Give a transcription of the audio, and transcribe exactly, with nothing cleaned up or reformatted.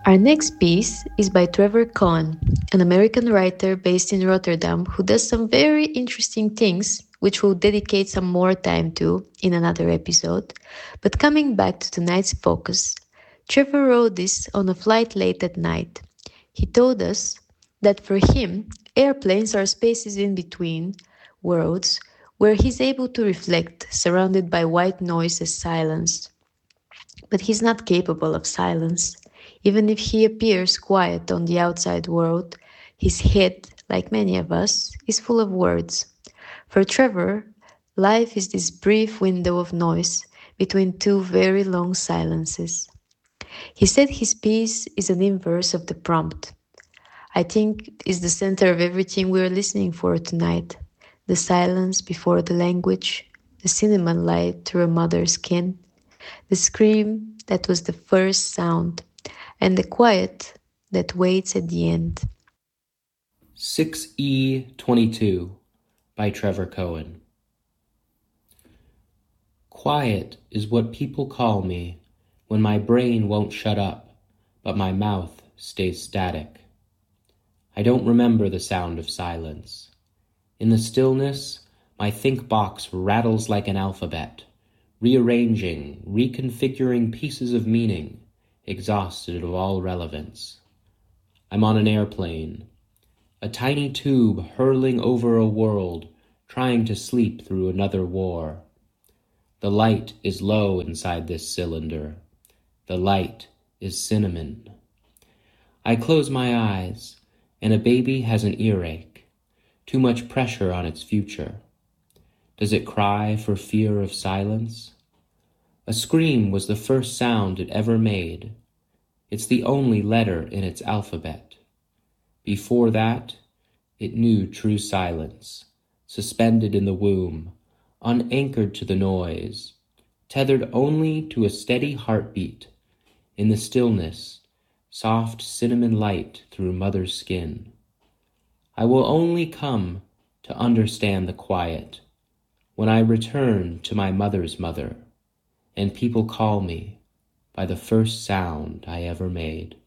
Our next piece is by Trevor Cohen, an American writer based in Rotterdam who does some very interesting things, which we'll dedicate some more time to in another episode. But coming back to tonight's focus, Trevor wrote this on a flight late at night. He told us that for him, airplanes are spaces in between worlds where he's able to reflect, surrounded by white noise as silence. But he's not capable of silence. Even if he appears quiet on the outside world, his head, like many of us, is full of words. For Trevor, life is this brief window of noise between two very long silences. He said his piece is an inverse of the prompt. I think is the center of everything we're listening for tonight. The silence before the language, the cinnamon light through a mother's skin, the scream that was the first sound, and the quiet that waits at the end. six E twenty-two by Trevor Cohen. Quiet is what people call me when my brain won't shut up, but my mouth stays static. I don't remember the sound of silence. In the stillness, my think box rattles like an alphabet, rearranging, reconfiguring pieces of meaning, exhausted of all relevance. I'm on an airplane, a tiny tube hurling over a world, trying to sleep through another war. The light is low inside this cylinder. The light is cinnamon. I close my eyes, and a baby has an earache, too much pressure on its future. Does it cry for fear of silence? A scream was the first sound it ever made. It's the only letter in its alphabet. Before that, it knew true silence, suspended in the womb, unanchored to the noise, tethered only to a steady heartbeat. In the stillness, soft cinnamon light through mother's skin. I will only come to understand the quiet when I return to my mother's mother, and people call me by the first sound I ever made.